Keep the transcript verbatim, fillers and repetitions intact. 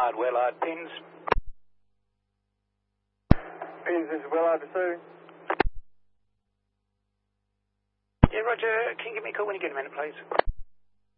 Willard, Willard, pins. Pins, this is Willard to Sue. Yeah, Roger, can you give me a call when you get a minute, please?